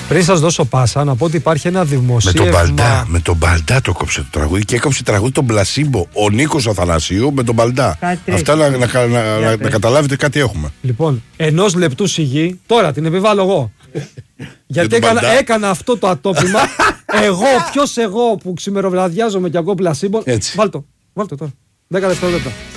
Πριν σας δώσω πάσα, να πω ότι υπάρχει ένα δημοσίευμα. Με τον Μπαλντά το κόψε το τραγούδι και έκοψε τραγούδι τον Πλασίμπο. Ο Νίκος Αθανασίου με τον Μπαλντά. Αυτά να καταλάβετε κάτι έχουμε. Λοιπόν, 1 λεπτού σιγή, τώρα την επιβάλλω εγώ. Γιατί έκανα αυτό το ατόπιμα. Ποιος εγώ που ξημεροβραδιάζομαι και ακούω Πλασίμπο. Βάλτο τώρα. 10 δευτερόλεπτα.